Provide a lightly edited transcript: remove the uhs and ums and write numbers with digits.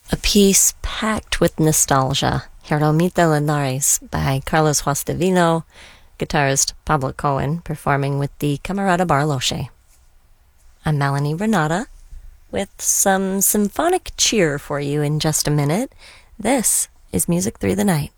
A piece packed with nostalgia, Jeromita Linares by Carlos Juastavino, guitarist Pablo Cohen performing with the Camerata Barloche. I'm Melanie Renata with some symphonic cheer for you in just a minute. This is Music Through the Night.